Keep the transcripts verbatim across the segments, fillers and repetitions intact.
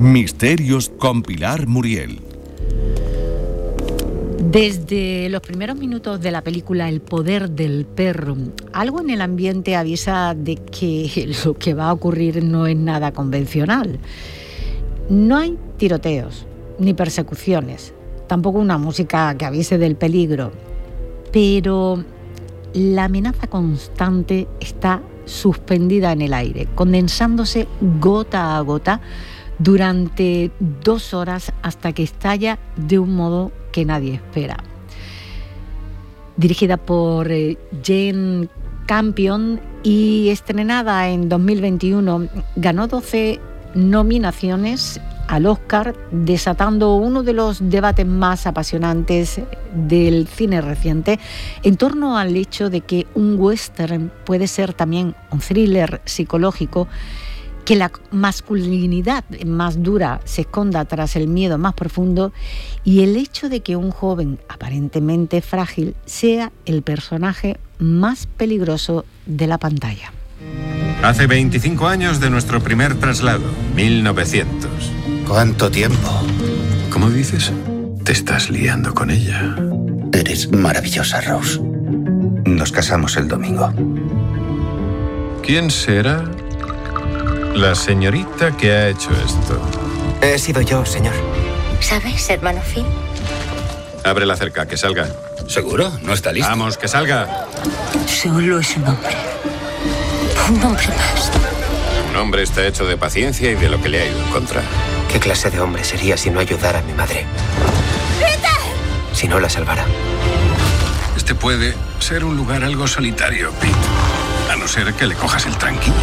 Misterios con Pilar Muriel. Desde los primeros minutos de la película El poder del perro, algo en el ambiente avisa de que lo que va a ocurrir no es nada convencional. No hay tiroteos ni persecuciones, tampoco una música que avise del peligro, pero la amenaza constante está suspendida en el aire, condensándose gota a gota durante dos horas hasta que estalla de un modo que nadie espera. Dirigida por eh, Jane Campion y estrenada en dos mil veintiuno, ganó doce nominaciones al Oscar, desatando uno de los debates más apasionantes del cine reciente en torno al hecho de que un western puede ser también un thriller psicológico, que la masculinidad más dura se esconda tras el miedo más profundo y el hecho de que un joven aparentemente frágil sea el personaje más peligroso de la pantalla. Hace veinticinco años de nuestro primer traslado, mil novecientos. ¿Cuánto tiempo? ¿Cómo dices? Te estás liando con ella. Eres maravillosa, Rose. Nos casamos el domingo. ¿Quién será la señorita que ha hecho esto? He sido yo, señor. ¿Sabes, hermano Phil? Ábrela cerca, que salga. ¿Seguro? ¿No está listo? Vamos, que salga. Solo es un hombre. Un hombre más. Un hombre está hecho de paciencia y de lo que le ha ido en contra. ¿Qué clase de hombre sería si no ayudara a mi madre? ¡Peter! Si no la salvara. Este puede ser un lugar algo solitario, Pete. A no ser que le cojas el tranquillo.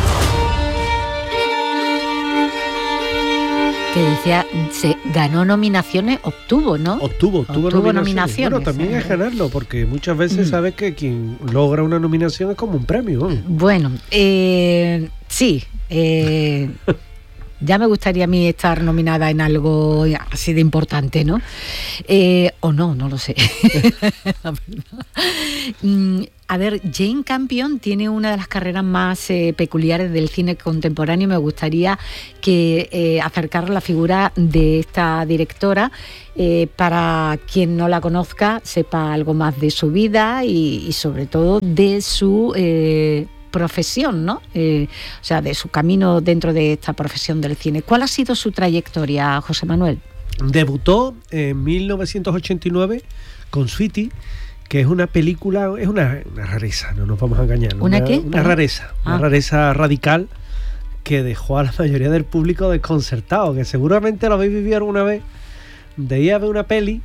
Que decía, se ganó nominaciones, obtuvo, ¿no? Obtuvo, obtuvo, obtuvo nominaciones. nominaciones. Bueno, también ¿eh? es ganarlo, porque muchas veces Mm. sabes que quien logra una nominación es como un premio. ¿no? Bueno, eh, sí, eh, ya me gustaría a mí estar nominada en algo así de importante, ¿no? Eh, o no, no lo sé. La verdad. Mm, A ver, Jane Campion tiene una de las carreras más eh, peculiares del cine contemporáneo. Me gustaría que eh, acercar la figura de esta directora eh, para quien no la conozca, sepa algo más de su vida y, y sobre todo de su eh, profesión, ¿no? Eh, o sea, de su camino dentro de esta profesión del cine. ¿Cuál ha sido su trayectoria, José Manuel? Debutó en mil novecientos ochenta y nueve con Sweetie, que es una película, es una, una rareza, no nos vamos a engañar. ¿Una, ¿Una qué? Una rareza, ah. una rareza radical que dejó a la mayoría del público desconcertado, que seguramente lo habéis vivido alguna vez, de ir a ver una peli,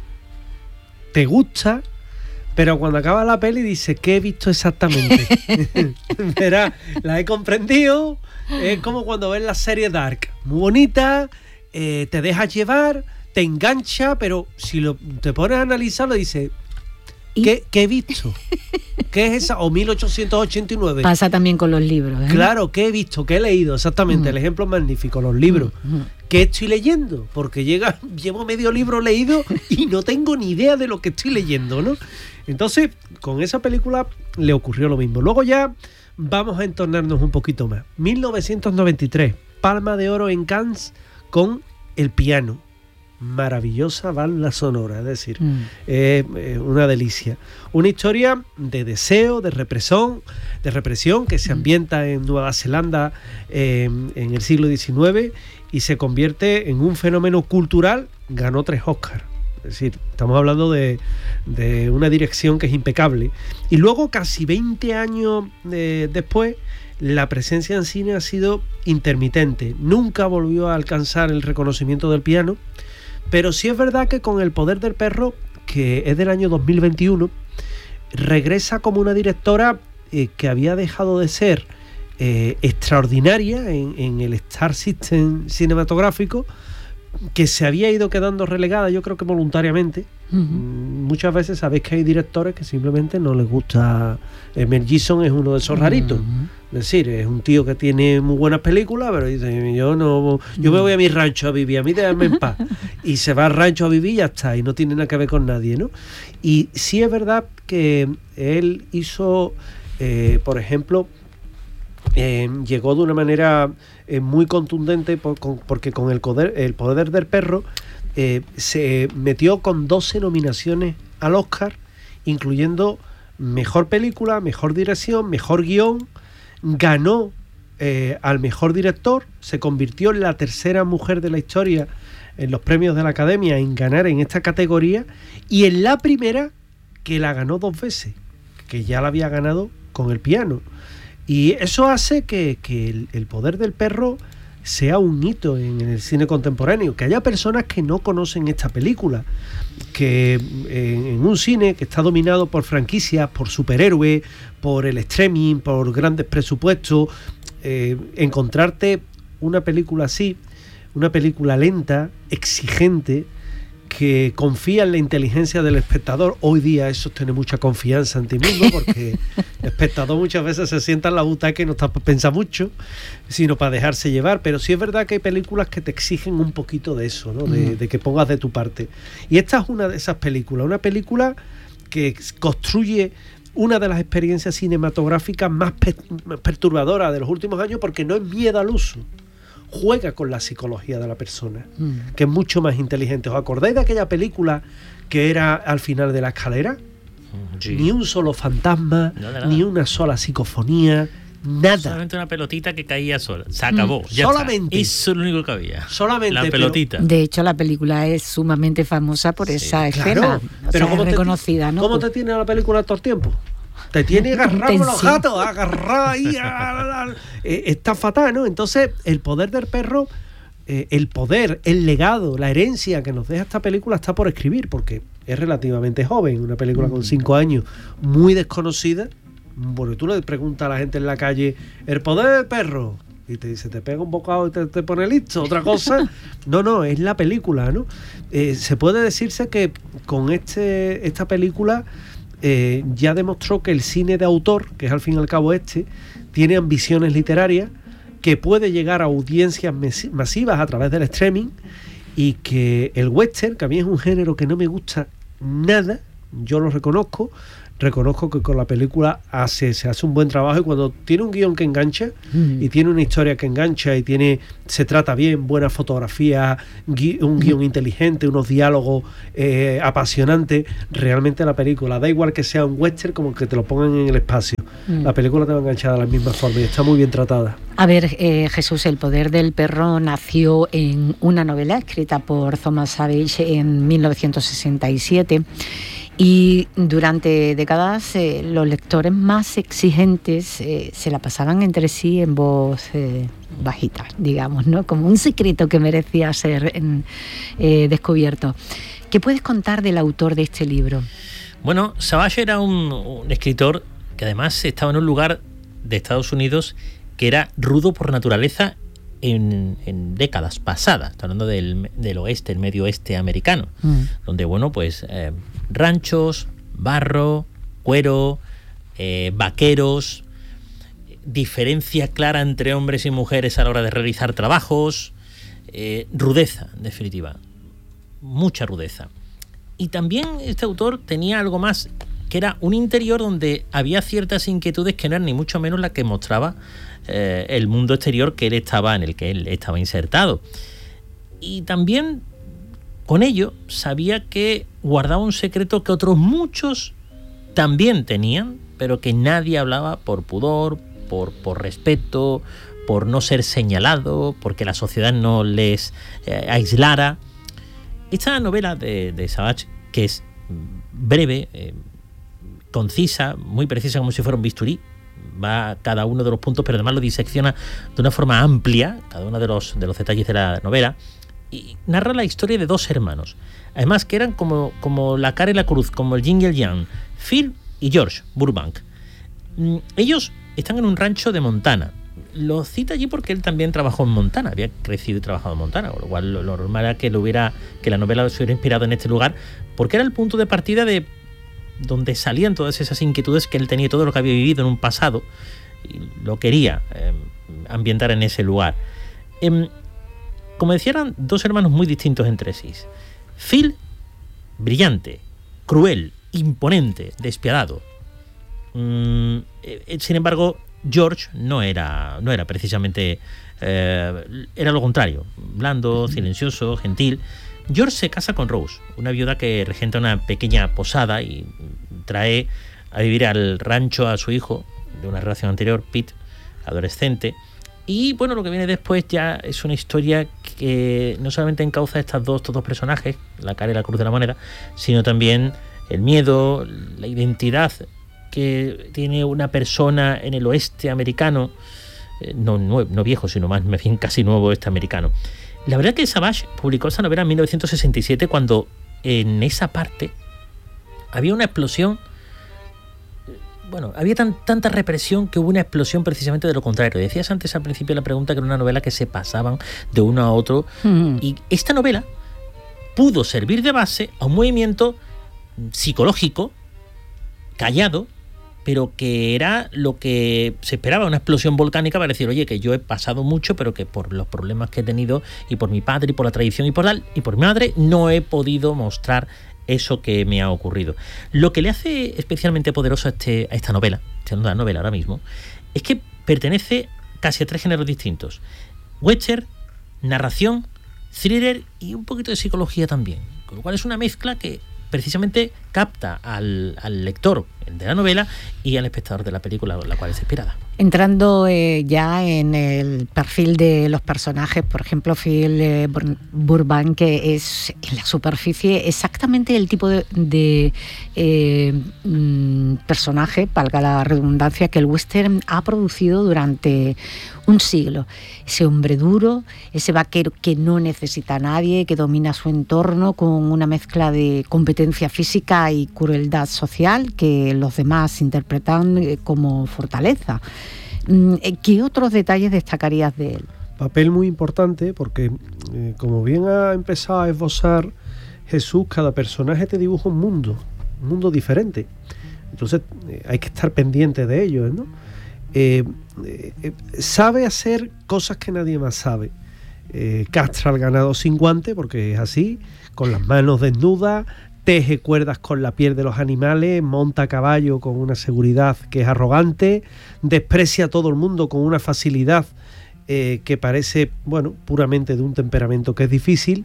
te gusta, pero cuando acaba la peli dices, ¿qué he visto exactamente? Verá, la he comprendido, es como cuando ves la serie Dark, muy bonita, eh, te dejas llevar, te engancha, pero si lo, te pones a analizarlo dices, ¿Qué, ¿Qué he visto? ¿Qué es esa? O mil ochocientos ochenta y nueve. Pasa también con los libros, ¿eh? Claro, ¿qué he visto? ¿Qué he leído? Exactamente, mm. el ejemplo es magnífico, los libros. Mm. ¿Qué estoy leyendo? Porque llega, llevo medio libro leído y no tengo ni idea de lo que estoy leyendo, ¿no? Entonces, con esa película le ocurrió lo mismo. Luego ya vamos a entornarnos un poquito más. mil novecientos noventa y tres, Palma de Oro en Cannes con El piano. Maravillosa banda sonora, es decir, mm. eh, eh, una delicia. Una historia de deseo, de represión, de represión que se ambienta en Nueva Zelanda eh, en el siglo diecinueve y se convierte en un fenómeno cultural. Ganó tres Oscars. Es decir, estamos hablando de, de una dirección que es impecable. Y luego, casi veinte años eh, después, la presencia en cine ha sido intermitente. Nunca volvió a alcanzar el reconocimiento del piano. Pero sí es verdad que con El poder del perro, que es del año dos mil veintiuno, regresa como una directora eh, que había dejado de ser eh, extraordinaria en, en el Star System cinematográfico, que se había ido quedando relegada, yo creo que voluntariamente. Uh-huh. Muchas veces sabéis que hay directores que simplemente no les gusta. Mel Gibson es uno de esos raritos. Uh-huh. Es decir, es un tío que tiene muy buenas películas, pero dice, yo no, yo me voy a mi rancho a vivir, a mí déjame en paz. Y se va al rancho a vivir y ya está, y no tiene nada que ver con nadie, ¿no? Y sí es verdad que él hizo, eh, por ejemplo, eh, llegó de una manera eh, muy contundente por, con, porque con el poder, el poder del perro eh, se metió con doce nominaciones al Oscar, incluyendo mejor película, mejor dirección, mejor guión. Ganó eh, al mejor director, se convirtió en la tercera mujer de la historia en los premios de la Academia en ganar en esta categoría, y en la primera que la ganó dos veces, que ya la había ganado con El piano. Y eso hace que, que el, el poder del perro sea un hito en, en el cine contemporáneo, que haya personas que no conocen esta película, que en, en un cine que está dominado por franquicias, por superhéroes, por el streaming, por grandes presupuestos, eh, encontrarte una película así, una película lenta, exigente, que confía en la inteligencia del espectador. Hoy día eso es tener mucha confianza en ti mismo, porque el espectador muchas veces se sienta en la butaca y no está para pensar mucho, sino para dejarse llevar. Pero sí es verdad que hay películas que te exigen un poquito de eso, ¿no? De, mm. de que pongas de tu parte. Y esta es una de esas películas, una película que construye una de las experiencias cinematográficas más, pe- más perturbadoras de los últimos años, porque no es miedo al uso. Juega con la psicología de la persona, mm. que es mucho más inteligente. ¿Os acordáis de aquella película que era al final de la escalera? Sí. Ni un solo fantasma, nada, nada. Ni una sola psicofonía, nada. Solamente una pelotita que caía sola. Se acabó. Mm. Ya solamente. Está. Eso es lo único que había. Solamente. La pelotita. De hecho, la película es sumamente famosa por sí, esa claro. escena. O pero sea, ¿cómo es reconocida, te, ¿no? ¿Cómo te tiene la película todo el tiempo? Te tiene agarrado con los gatos, agarrado ahí. A, a, a, eh, está fatal, ¿no? Entonces, el poder del perro, eh, el poder, el legado, la herencia que nos deja esta película está por escribir, porque es relativamente joven, una película con cinco años, muy desconocida. Bueno, tú le preguntas a la gente en la calle, ¿el poder del perro? Y te dice, te pega un bocado y te, te pone listo. Otra cosa, no, no, es la película, ¿no? Eh, se puede decirse que con este esta película Eh, ya demostró que el cine de autor, que es al fin y al cabo este, tiene ambiciones literarias, que puede llegar a audiencias mes- masivas a través del streaming, y que el western, que a mí es un género que no me gusta nada, yo lo reconozco, reconozco que con la película hace, se hace un buen trabajo, y cuando tiene un guión que engancha mm. y tiene una historia que engancha y tiene se trata bien, buena fotografía, gui, un guión mm. inteligente, unos diálogos eh, apasionantes, realmente la película, da igual que sea un western como que te lo pongan en el espacio, mm. la película te va a enganchar de la misma forma y está muy bien tratada. A ver, eh, Jesús, El poder del perro nació en una novela escrita por Thomas Savage en mil novecientos sesenta y siete. Y durante décadas eh, los lectores más exigentes eh, se la pasaban entre sí en voz eh, bajita, digamos, ¿no? Como un secreto que merecía ser eh, descubierto. ¿Qué puedes contar del autor de este libro? Bueno, Savage era un, un escritor que además estaba en un lugar de Estados Unidos que era rudo por naturaleza en, en décadas pasadas. Está hablando del, del oeste, el medio oeste americano, mm. donde, bueno, pues eh, ranchos, barro, cuero, eh, vaqueros, diferencia clara entre hombres y mujeres a la hora de realizar trabajos, eh, rudeza, en definitiva, mucha rudeza. Y también este autor tenía algo más, que era un interior donde había ciertas inquietudes que no eran ni mucho menos las que mostraba eh, el mundo exterior que él estaba, en el que él estaba insertado. Y también con ello sabía que guardaba un secreto que otros muchos también tenían, pero que nadie hablaba por pudor, por, por respeto, por no ser señalado, porque la sociedad no les eh, aislara. Esta novela de, de Savage, que es breve, eh, concisa, muy precisa, como si fuera un bisturí, va a cada uno de los puntos, pero además lo disecciona de una forma amplia, cada uno de los, de los detalles de la novela, y narra la historia de dos hermanos, además que eran como, como la cara y la cruz, como el yin y el yang, Phil y George Burbank. Ellos están en un rancho de Montana. Lo cita allí porque él también trabajó en Montana, había crecido y trabajado en Montana, con lo cual lo, lo normal era que, lo hubiera, que la novela se hubiera inspirado en este lugar, porque era el punto de partida de donde salían todas esas inquietudes que él tenía, todo lo que había vivido en un pasado, y lo quería eh, ambientar en ese lugar. Eh, como decía, eran dos hermanos muy distintos entre sí. Phil, brillante, cruel, imponente, despiadado. Mm, eh, sin embargo, George no era, no era precisamente, eh, era lo contrario, blando, silencioso, gentil. George se casa con Rose, una viuda que regenta una pequeña posada y trae a vivir al rancho a su hijo de una relación anterior, Pete, adolescente. Y bueno, lo que viene después ya es una historia que no solamente encauza estas dos, estos dos personajes, la cara y la cruz de la moneda, sino también el miedo, la identidad que tiene una persona en el oeste americano, eh, no, no, no viejo, sino más bien casi nuevo oeste americano. La verdad que Savage publicó esa novela en mil novecientos sesenta y siete, cuando en esa parte había una explosión. Bueno, había tan, tanta represión que hubo una explosión precisamente de lo contrario. Decías antes al principio de la pregunta que era una novela que se pasaban de uno a otro. Mm. Y esta novela pudo servir de base a un movimiento psicológico, callado, pero que era lo que se esperaba, una explosión volcánica para decir, oye, que yo he pasado mucho, pero que por los problemas que he tenido, y por mi padre, y por la tradición, y por, la, y por mi madre, no he podido mostrar eso que me ha ocurrido. Lo que le hace especialmente poderoso a, este, a esta novela, siendo una novela ahora mismo, es que pertenece casi a tres géneros distintos: western, narración, thriller y un poquito de psicología también, con lo cual es una mezcla que precisamente capta al, al lector de la novela y al espectador de la película, la cual es inspirada. Entrando eh, ya en el perfil de los personajes, por ejemplo, Phil eh, Burbank, que es en la superficie exactamente el tipo de, de eh, mm, personaje, valga la redundancia, que el western ha producido durante un siglo. Ese hombre duro, ese vaquero que no necesita a nadie, que domina su entorno con una mezcla de competencia física y crueldad social que los demás interpretan eh, como fortaleza. ¿Qué otros detalles destacarías de él? Papel muy importante porque, eh, como bien ha empezado a esbozar Jesús, cada personaje te dibuja un mundo, un mundo diferente. Entonces eh, hay que estar pendiente de ellos, ¿no? Eh, eh, sabe hacer cosas que nadie más sabe. Eh, castra al ganado sin guante, porque es así, con las manos desnudas, teje cuerdas con la piel de los animales, monta a caballo con una seguridad que es arrogante, desprecia a todo el mundo con una facilidad eh, que parece, bueno, puramente de un temperamento que es difícil,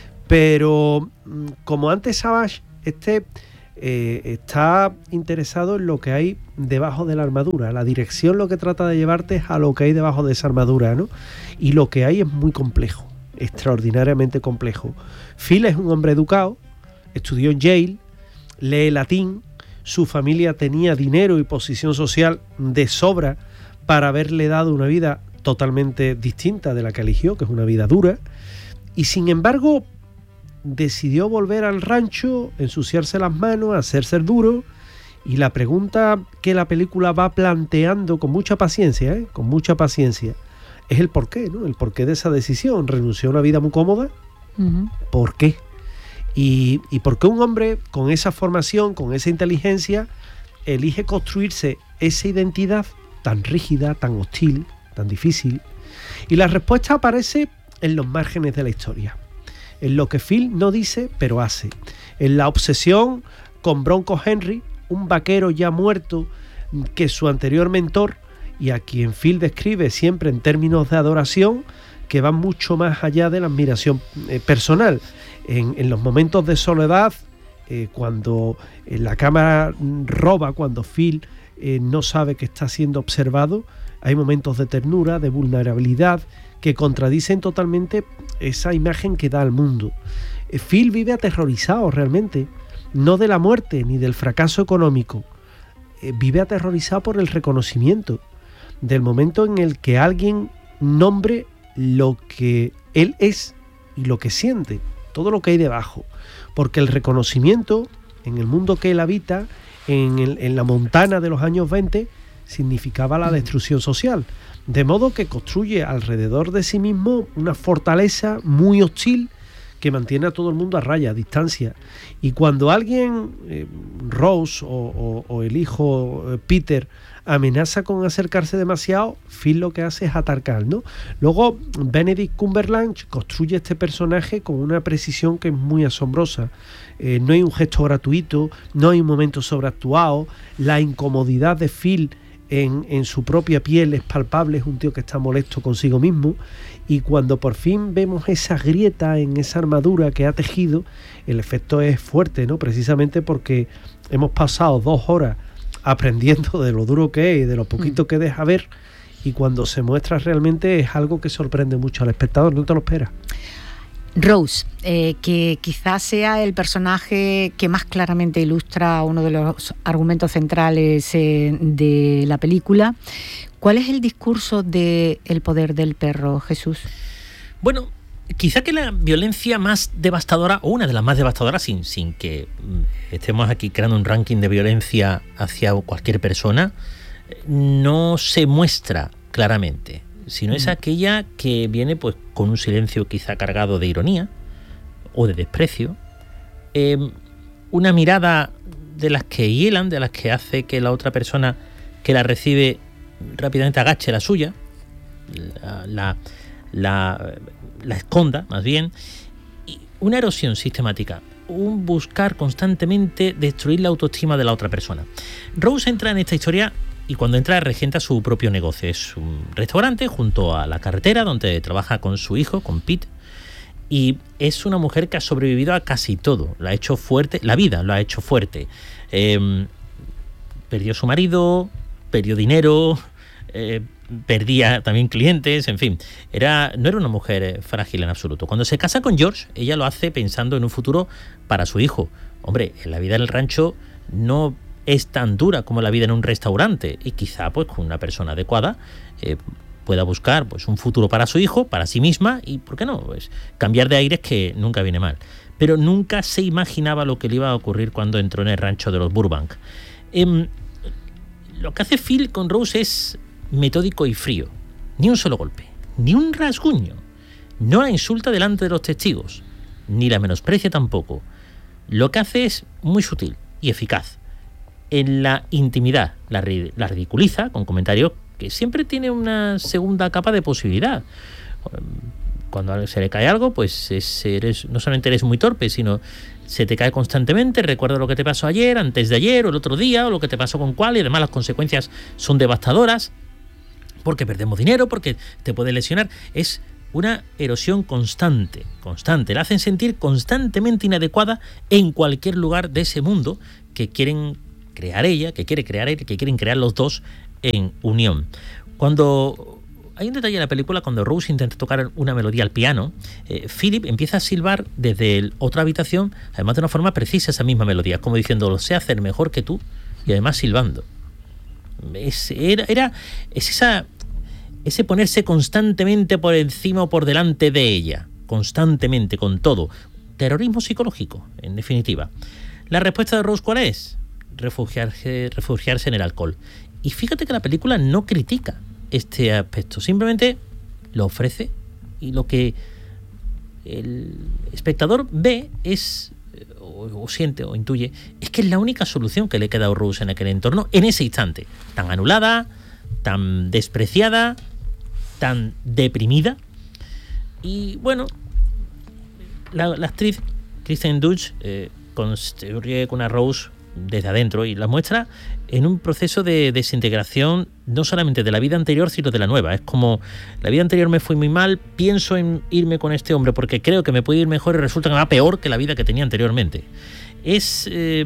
pero como antes Savage, este eh, está interesado en lo que hay debajo de la armadura. La dirección lo que trata de llevarte es a lo que hay debajo de esa armadura, ¿no? Y lo que hay es muy complejo, extraordinariamente complejo. Phil es un hombre educado, estudió en Yale, lee latín, su familia tenía dinero y posición social de sobra para haberle dado una vida totalmente distinta de la que eligió, que es una vida dura, y sin embargo decidió volver al rancho, ensuciarse las manos, hacerse el duro, y la pregunta que la película va planteando con mucha paciencia, ¿eh? con mucha paciencia, es el porqué, ¿no? El porqué de esa decisión. Renunció a una vida muy cómoda, uh-huh. ¿Por qué? Y, y por qué un hombre con esa formación, con esa inteligencia, elige construirse esa identidad tan rígida, tan hostil, tan difícil. Y la respuesta aparece en los márgenes de la historia, en lo que Phil no dice pero hace, en la obsesión con Bronco Henry, un vaquero ya muerto que su anterior mentor, y a quien Phil describe siempre en términos de adoración que van mucho más allá de la admiración eh, personal. En, en los momentos de soledad, eh, cuando eh, la cámara roba, cuando Phil eh, no sabe que está siendo observado, hay momentos de ternura, de vulnerabilidad, que contradicen totalmente esa imagen que da al mundo. Eh, Phil vive aterrorizado realmente, no de la muerte ni del fracaso económico, eh, vive aterrorizado por el reconocimiento, del momento en el que alguien nombre lo que él es y lo que siente, todo lo que hay debajo, porque el reconocimiento en el mundo que él habita, en, el, en la Montana de los años veinte, significaba la destrucción social, de modo que construye alrededor de sí mismo una fortaleza muy hostil que mantiene a todo el mundo a raya, a distancia. Y cuando alguien, eh, Rose o, o, o el hijo eh, Peter, amenaza con acercarse demasiado, Phil lo que hace es atacar, ¿no? Luego Benedict Cumberbatch construye este personaje con una precisión que es muy asombrosa. Eh, no hay un gesto gratuito, no hay un momento sobreactuado, la incomodidad de Phil en, en su propia piel, es palpable, es un tío que está molesto consigo mismo, y cuando por fin vemos esa grieta en esa armadura que ha tejido, el efecto es fuerte, ¿no? Precisamente porque hemos pasado dos horas aprendiendo de lo duro que es y de lo poquito que deja ver, y cuando se muestra realmente es algo que sorprende mucho al espectador, no te lo esperas. Rose, eh, que quizás sea el personaje que más claramente ilustra uno de los argumentos centrales eh, de la película. ¿Cuál es el discurso de El poder del perro, Jesús? Bueno, quizá que la violencia más devastadora, o una de las más devastadoras, sin, sin que estemos aquí creando un ranking de violencia hacia cualquier persona, no se muestra claramente, sino es aquella que viene pues con un silencio quizá cargado de ironía o de desprecio, eh, una mirada de las que hielan, de las que hace que la otra persona que la recibe rápidamente agache la suya, la, la, la, la esconda más bien, y una erosión sistemática, un buscar constantemente destruir la autoestima de la otra persona. Rose entra en esta historia y cuando entra regenta su propio negocio. Es un restaurante junto a la carretera donde trabaja con su hijo, con Pete, y es una mujer que ha sobrevivido a casi todo. La ha hecho fuerte, la vida lo ha hecho fuerte. Eh, perdió su marido, perdió dinero, eh, perdía también clientes, en fin. Era, no era una mujer frágil en absoluto. Cuando se casa con George, ella lo hace pensando en un futuro para su hijo. Hombre, en la vida en el rancho no es tan dura como la vida en un restaurante, y quizá pues con una persona adecuada eh, pueda buscar pues un futuro para su hijo, para sí misma, y ¿por qué no? Pues cambiar de aires, que nunca viene mal. Pero nunca se imaginaba lo que le iba a ocurrir cuando entró en el rancho de los Burbank. Eh, lo que hace Phil con Rose es metódico y frío. Ni un solo golpe, ni un rasguño. No la insulta delante de los testigos, ni la menosprecia tampoco. Lo que hace es muy sutil y eficaz. En la intimidad la, la ridiculiza con comentarios que siempre tiene una segunda capa de posibilidad. Cuando se le cae algo, pues es, eres, no solamente eres muy torpe, sino se te cae constantemente. Recuerda lo que te pasó ayer, antes de ayer, o el otro día, o lo que te pasó con cuál, y además las consecuencias son devastadoras, porque perdemos dinero, porque te puede lesionar. Es una erosión constante, constante. La hacen sentir constantemente inadecuada en cualquier lugar de ese mundo que quieren crear ella, que quiere crear ella, que quieren crear los dos en unión. Cuando hay un detalle en la película, cuando Rose intenta tocar una melodía al piano, eh, Philip empieza a silbar desde el, otra habitación, además de una forma precisa, esa misma melodía, como diciendo, lo sé hacer mejor que tú, y además silbando. Es, era, era es esa, ese ponerse constantemente por encima o por delante de ella, constantemente, con todo. Terrorismo psicológico, en definitiva. ¿La respuesta de Rose cuál es? Refugiarse, refugiarse en el alcohol. Y fíjate que la película no critica este aspecto, simplemente lo ofrece, y lo que el espectador ve es, o, o siente o intuye, es que es la única solución que le queda a Rose en aquel entorno, en ese instante, tan anulada, tan despreciada, tan deprimida. Y bueno, la, la actriz Kristen Dunst eh, construye con a Rose desde adentro y la muestra en un proceso de desintegración, no solamente de la vida anterior, sino de la nueva. Es como, la vida anterior me fue muy mal, pienso en irme con este hombre porque creo que me puede ir mejor y resulta que me va peor que la vida que tenía anteriormente. Es eh,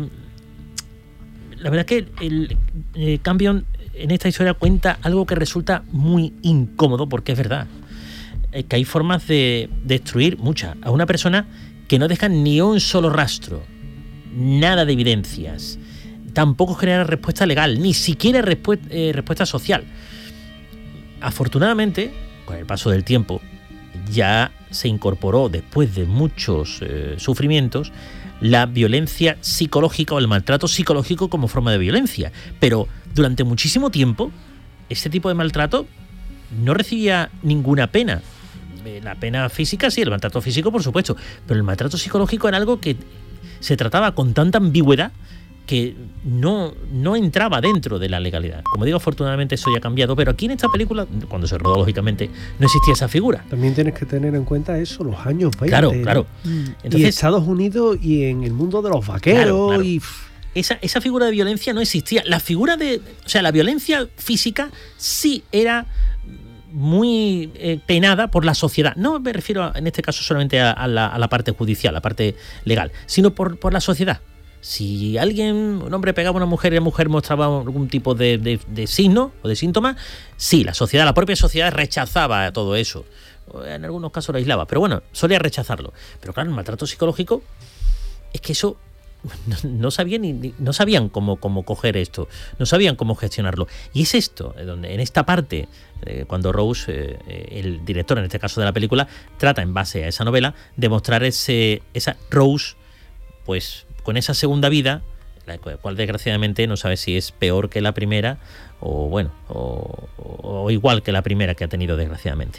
la verdad que el eh, Campion en esta historia cuenta algo que resulta muy incómodo, porque es verdad eh, que hay formas de destruir muchas a una persona que no dejan ni un solo rastro, nada de evidencias, tampoco genera respuesta legal, ni siquiera respu- eh, respuesta social. Afortunadamente, con el paso del tiempo, ya se incorporó, después de muchos eh, sufrimientos, la violencia psicológica o el maltrato psicológico como forma de violencia. Pero durante muchísimo tiempo, este tipo de maltrato no recibía ninguna pena. La pena física, sí, el maltrato físico, por supuesto, pero el maltrato psicológico era algo que se trataba con tanta ambigüedad que no, no entraba dentro de la legalidad. Como digo, afortunadamente eso ya ha cambiado, pero aquí en esta película, cuando se rodó, lógicamente, no existía esa figura. También tienes que tener en cuenta eso, los años veinte. Claro, claro. ¿no? Entonces, y Estados Unidos y en el mundo de los vaqueros. Claro, claro. Y esa, esa figura de violencia no existía. La figura de... O sea, la violencia física sí era muy eh, penada por la sociedad. No me refiero a, en este caso solamente a, a, la, a la parte judicial, la parte legal, sino por, por la sociedad. Si alguien, un hombre pegaba a una mujer y la mujer mostraba algún tipo de, de, de signo o de síntoma, sí, la sociedad, la propia sociedad rechazaba todo eso. En algunos casos lo aislaba, pero bueno, solía rechazarlo. Pero claro, el maltrato psicológico es que eso no, no sabían ni, ni, no sabían cómo, cómo coger esto, no sabían cómo gestionarlo. Y es esto, donde en esta parte, eh, cuando Rose, eh, el director en este caso de la película, trata en base a esa novela de mostrar ese, esa Rose, pues con esa segunda vida, la cual desgraciadamente no sabe si es peor que la primera o bueno, o, o igual que la primera que ha tenido desgraciadamente.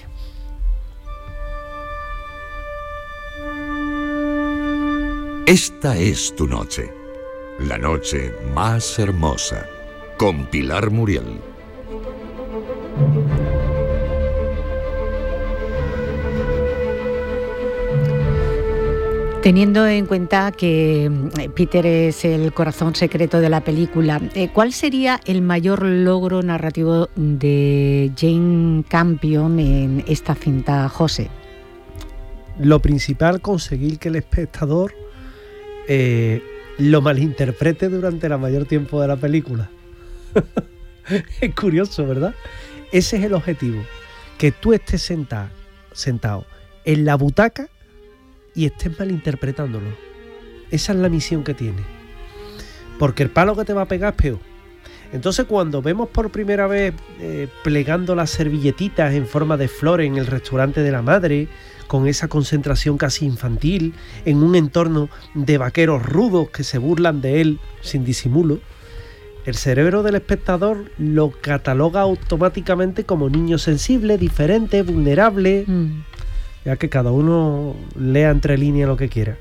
Esta es tu noche, la noche más hermosa, con Pilar Muriel. Teniendo en cuenta que Peter es el corazón secreto de la película, ¿cuál sería el mayor logro narrativo de Jane Campion en esta cinta, José? Lo principal, conseguir que el espectador eh, lo malinterprete durante el mayor tiempo de la película. Es curioso, ¿verdad? Ese es el objetivo, que tú estés sentado, sentado en la butaca y estés malinterpretándolo. Esa es la misión que tiene. Porque el palo que te va a pegar es peor. Entonces, cuando vemos por primera vez eh, plegando las servilletitas en forma de flores en el restaurante de la madre, con esa concentración casi infantil, en un entorno de vaqueros rudos que se burlan de él sin disimulo, el cerebro del espectador lo cataloga automáticamente como niño sensible, diferente, vulnerable... Mm. Ya que cada uno lea entre líneas lo que quiera.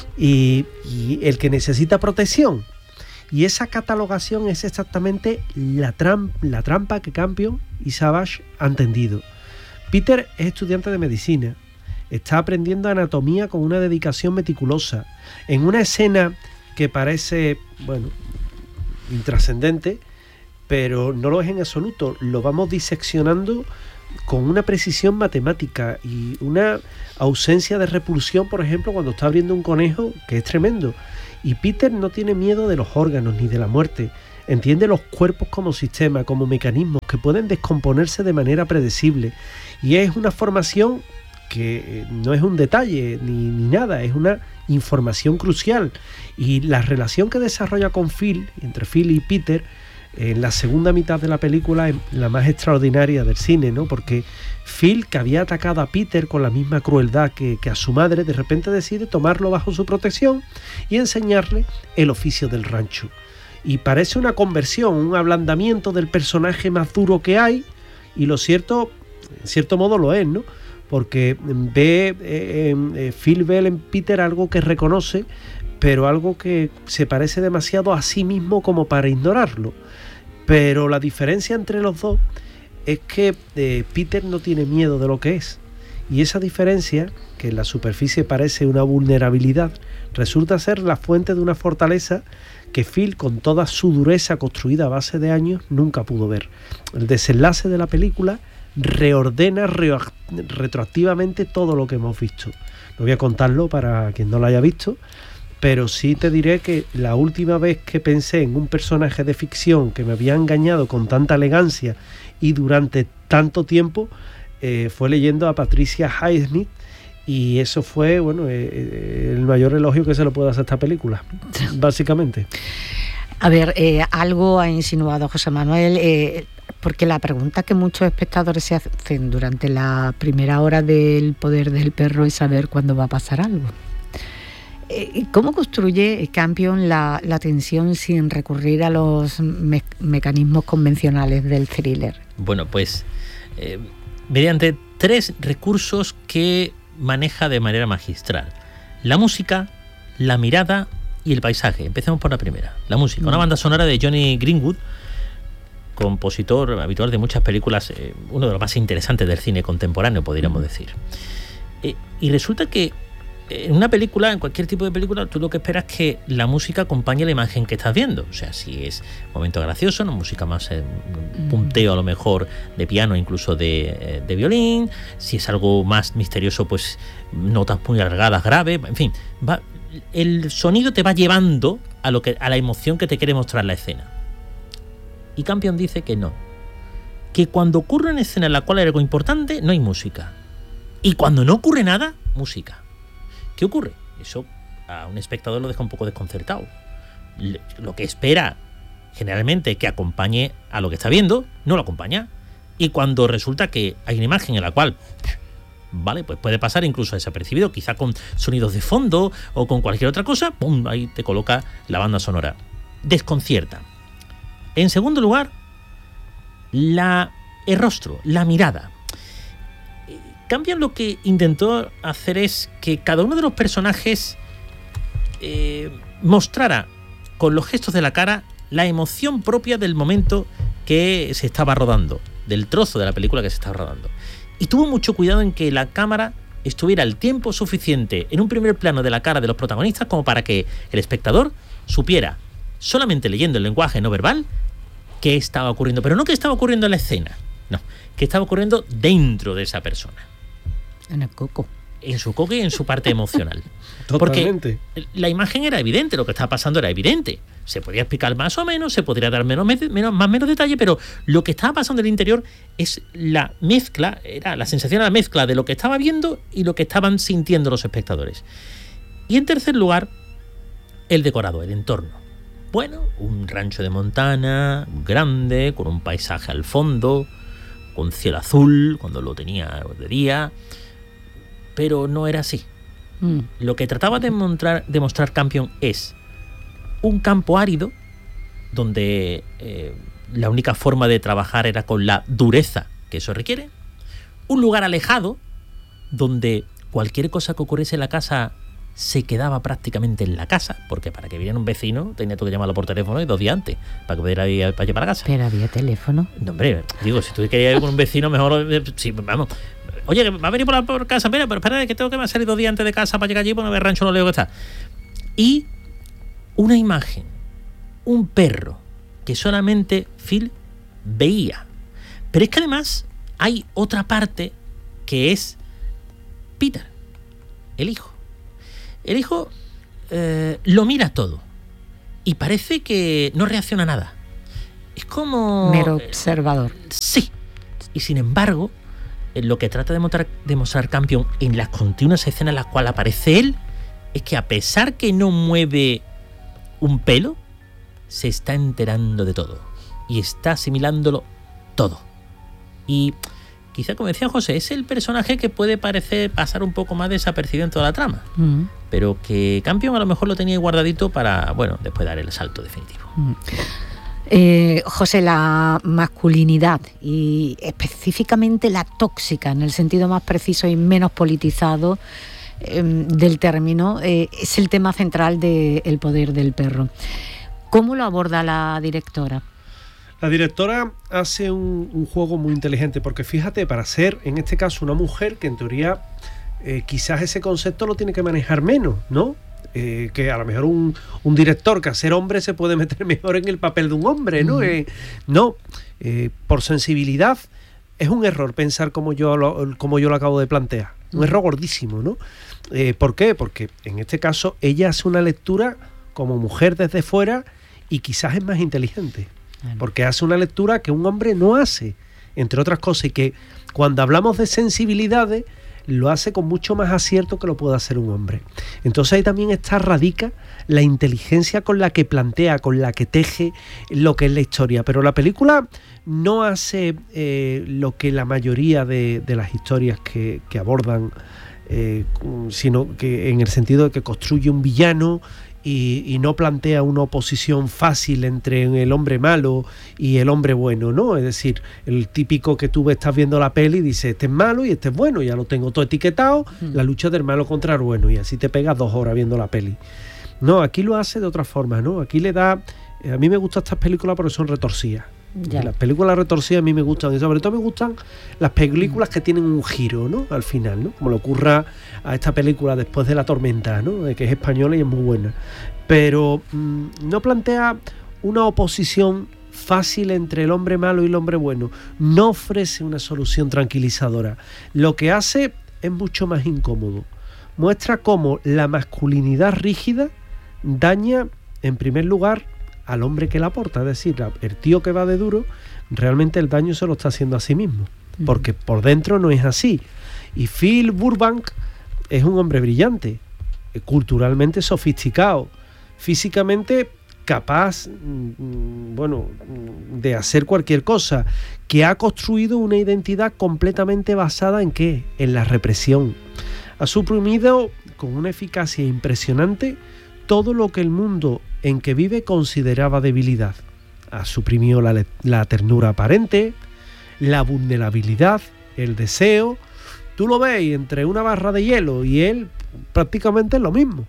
Y, y el que necesita protección. Y esa catalogación es exactamente la, tram, la trampa que Campion y Savage han tendido. Peter es estudiante de medicina. Está aprendiendo anatomía con una dedicación meticulosa. En una escena que parece, bueno, intrascendente, pero no lo es en absoluto. Lo vamos diseccionando con una precisión matemática y una ausencia de repulsión, por ejemplo, cuando está abriendo un conejo, que es tremendo. Y Peter no tiene miedo de los órganos ni de la muerte. Entiende los cuerpos como sistema, como mecanismos que pueden descomponerse de manera predecible. Y es una formación que no es un detalle ni, ni nada, es una información crucial. Y la relación que desarrolla con Phil, entre Phil y Peter, en la segunda mitad de la película es la más extraordinaria del cine, ¿no? Porque Phil, que había atacado a Peter con la misma crueldad que, que a su madre, de repente decide tomarlo bajo su protección y enseñarle el oficio del rancho. Y parece una conversión, un ablandamiento del personaje más duro que hay, y lo cierto, en cierto modo lo es, ¿no? Porque ve eh, eh, Phil ve en Peter algo que reconoce, pero algo que se parece demasiado a sí mismo como para ignorarlo. Pero la diferencia entre los dos es que eh, Peter no tiene miedo de lo que es. Y esa diferencia, que en la superficie parece una vulnerabilidad, resulta ser la fuente de una fortaleza que Phil, con toda su dureza construida a base de años, nunca pudo ver. El desenlace de la película reordena reo- retroactivamente todo lo que hemos visto. No voy a contarlo para quien no lo haya visto, pero sí te diré que la última vez que pensé en un personaje de ficción que me había engañado con tanta elegancia y durante tanto tiempo eh, fue leyendo a Patricia Highsmith, y eso fue, bueno, eh, el mayor elogio que se le puede hacer a esta película, básicamente. A ver, eh, algo ha insinuado José Manuel, eh, porque la pregunta que muchos espectadores se hacen durante la primera hora del Poder del Perro es saber cuándo va a pasar algo. ¿Cómo construye Campion la, la tensión sin recurrir a los me- mecanismos convencionales del thriller? Bueno, pues eh, mediante tres recursos que maneja de manera magistral: la música, la mirada y el paisaje. Empecemos por la primera, la música. Mm. Una banda sonora de Johnny Greenwood, compositor habitual de muchas películas, eh, uno de los más interesantes del cine contemporáneo, podríamos mm. decir. Eh, y resulta que en una película, en cualquier tipo de película, tú lo que esperas es que la música acompañe la imagen que estás viendo. O sea, si es un momento gracioso, una música más eh, punteo a lo mejor de piano, incluso de, de violín. Si es algo más misterioso, pues notas muy alargadas, graves. En fin, va, el sonido te va llevando a, lo que, a la emoción que te quiere mostrar la escena. Y Campion dice que no. Que cuando ocurre una escena en la cual hay algo importante, no hay música. Y cuando no ocurre nada, música. ¿Qué ocurre? Eso a un espectador lo deja un poco desconcertado. Lo que espera generalmente que acompañe a lo que está viendo, no lo acompaña. Y cuando resulta que hay una imagen en la cual, vale, pues puede pasar incluso desapercibido, quizá con sonidos de fondo o con cualquier otra cosa, ¡pum!, ahí te coloca la banda sonora. Desconcierta. En segundo lugar, la, el rostro, la mirada. Campion lo que intentó hacer es que cada uno de los personajes eh, mostrara con los gestos de la cara la emoción propia del momento que se estaba rodando, del trozo de la película que se estaba rodando. Y tuvo mucho cuidado en que la cámara estuviera el tiempo suficiente en un primer plano de la cara de los protagonistas como para que el espectador supiera, solamente leyendo el lenguaje no verbal, qué estaba ocurriendo. Pero no qué estaba ocurriendo en la escena, no, qué estaba ocurriendo dentro de esa persona. En el coco. En su coco y en su parte emocional. Totalmente. Porque la imagen era evidente, lo que estaba pasando era evidente. Se podía explicar más o menos, se podría dar menos, menos, más menos detalle, pero lo que estaba pasando en el interior es la mezcla, era la sensación, la mezcla de lo que estaba viendo y lo que estaban sintiendo los espectadores. Y en tercer lugar, el decorado, el entorno. Bueno, un rancho de Montana, grande, con un paisaje al fondo, con cielo azul, cuando lo tenía de día, pero no era así. Mm. Lo que trataba de mostrar, de mostrar Campion es un campo árido, donde eh, la única forma de trabajar era con la dureza que eso requiere, un lugar alejado, donde cualquier cosa que ocurriese en la casa se quedaba prácticamente en la casa, porque para que viniera un vecino tenía tú que llamarlo por teléfono y dos días antes para que pudiera ir para allá para casa. Pero había teléfono. No, hombre, digo, si tú querías ir con un vecino, mejor. Sí, vamos. Oye, que va a venir por, la, por casa, mira, pero espera, que tengo que me salir dos días antes de casa para llegar allí, porque el rancho no leo que está. Y una imagen, un perro que solamente Phil veía. Pero es que además hay otra parte que es Peter, el hijo. El hijo eh, lo mira todo y parece que no reacciona a nada. Es como... mero observador. Eh, sí. Y sin embargo, eh, lo que trata de mostrar, de mostrar Campion en las continuas escenas en las cuales aparece él es que a pesar que no mueve un pelo, se está enterando de todo y está asimilándolo todo. Y quizá, como decía José, es el personaje que puede parecer pasar un poco más desapercibido en toda la trama, mm. pero que Campion a lo mejor lo tenía guardadito para, bueno, después dar el salto definitivo. Mm. Eh, José, la masculinidad y específicamente la tóxica, en el sentido más preciso y menos politizado eh, del término, eh, es el tema central de El poder del perro. ¿Cómo lo aborda la directora? La directora hace un, un juego muy inteligente, porque fíjate, para ser, en este caso, una mujer que en teoría eh, quizás ese concepto lo tiene que manejar menos, ¿no? Eh, que a lo mejor un, un director que a ser hombre se puede meter mejor en el papel de un hombre, ¿no? Mm. Eh, no, eh, por sensibilidad es un error pensar como yo lo, como yo lo acabo de plantear. Un mm. error gordísimo, ¿no? Eh, ¿Por qué? Porque en este caso ella hace una lectura como mujer desde fuera y quizás es más inteligente. Porque hace una lectura que un hombre no hace, entre otras cosas, y que cuando hablamos de sensibilidades lo hace con mucho más acierto que lo puede hacer un hombre. Entonces ahí también está, radica la inteligencia con la que plantea, con la que teje lo que es la historia. Pero la película no hace eh, lo que la mayoría de, de las historias que, que abordan, eh, sino que en el sentido de que construye un villano Y, y no plantea una oposición fácil entre el hombre malo y el hombre bueno, ¿no? Es decir, el típico que tú estás viendo la peli y dices, este es malo y este es bueno, ya lo tengo todo etiquetado, mm. la lucha del malo contra el bueno, y así te pegas dos horas viendo la peli. No, aquí lo hace de otra forma, ¿no? Aquí le da... A mí me gustan estas películas porque son retorcidas. Ya. Las películas retorcidas a mí me gustan, y sobre todo me gustan las películas que tienen un giro, ¿no? Al final, ¿no? Como le ocurra a esta película Después de la tormenta, ¿no? Que es española y es muy buena. Pero mmm, no plantea una oposición fácil entre el hombre malo y el hombre bueno. No ofrece una solución tranquilizadora. Lo que hace es mucho más incómodo. Muestra cómo la masculinidad rígida daña, en primer lugar, al hombre que la aporta. Es decir, el tío que va de duro, realmente el daño se lo está haciendo a sí mismo. Porque por dentro no es así. Y Phil Burbank es un hombre brillante, culturalmente sofisticado, físicamente capaz, bueno, de hacer cualquier cosa, que ha construido una identidad completamente basada en ¿qué? En la represión. Ha suprimido con una eficacia impresionante todo lo que el mundo en que vive consideraba debilidad. Ha suprimido la, la ternura aparente, la vulnerabilidad, el deseo. Tú lo ves entre una barra de hielo y él prácticamente es lo mismo.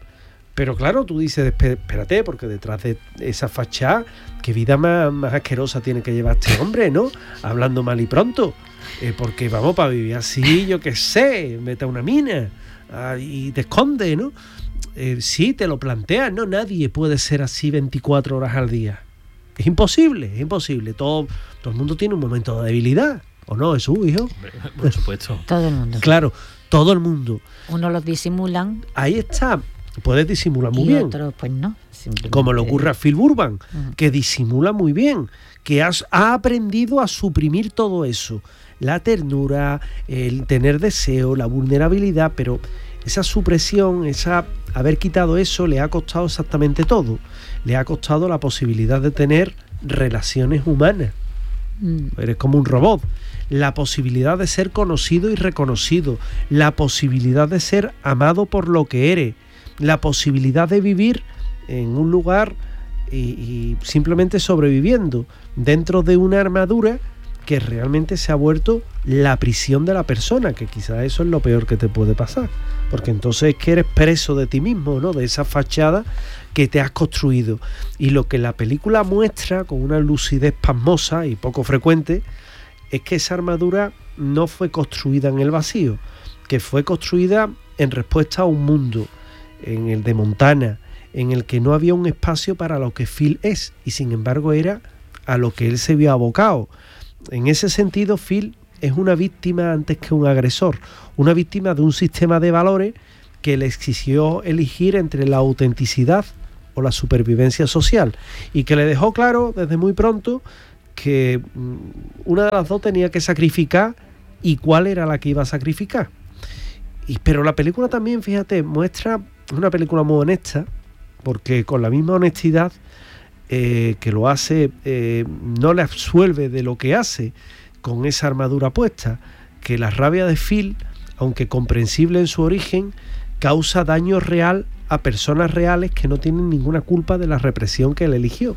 Pero claro, tú dices, espérate, porque detrás de esa fachada, qué vida más, más asquerosa tiene que llevar este hombre, ¿no? Hablando mal y pronto. Eh, porque vamos, para vivir así, yo qué sé, vete a una mina ah, y te esconde, ¿no? Eh, sí, te lo planteas, ¿no? Nadie puede ser así veinticuatro horas al día. Es imposible, es imposible. Todo, todo el mundo tiene un momento de debilidad, ¿o no, Jesús, hijo? Por supuesto. Todo el mundo. Claro, todo el mundo. Unos los disimulan. Ahí está. Puedes disimular muy y bien. otros, pues no. Como le ocurre a Phil Burbank, uh-huh. que disimula muy bien, que has, ha aprendido a suprimir todo eso. La ternura, el tener deseo, la vulnerabilidad, pero esa supresión, esa haber quitado eso, le ha costado exactamente todo. Le ha costado la posibilidad de tener relaciones humanas. Mm. Eres como un robot. La posibilidad de ser conocido y reconocido. La posibilidad de ser amado por lo que eres. La posibilidad de vivir en un lugar y, y simplemente sobreviviendo dentro de una armadura que realmente se ha vuelto la prisión de la persona, que quizás eso es lo peor que te puede pasar, porque entonces es que eres preso de ti mismo, ¿no? De esa fachada que te has construido. Y lo que la película muestra con una lucidez pasmosa y poco frecuente es que esa armadura no fue construida en el vacío, que fue construida en respuesta a un mundo, en el de Montana, en el que no había un espacio para lo que Phil es, y sin embargo era a lo que él se vio abocado. En ese sentido, Phil es una víctima antes que un agresor, una víctima de un sistema de valores que le exigió elegir entre la autenticidad o la supervivencia social, y que le dejó claro desde muy pronto que una de las dos tenía que sacrificar y cuál era la que iba a sacrificar. Y, pero la película también, fíjate, muestra una película muy honesta, porque con la misma honestidad eh, que lo hace, eh, no le absuelve de lo que hace con esa armadura puesta, que la rabia de Phil, aunque comprensible en su origen, causa daño real a personas reales que no tienen ninguna culpa de la represión que él eligió.